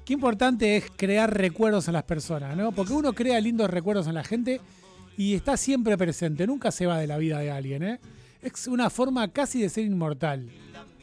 Qué importante es crear recuerdos en las personas, ¿no? Porque uno crea lindos recuerdos en la gente y está siempre presente, nunca se va de la vida de alguien, ¿eh? Es una forma casi de ser inmortal.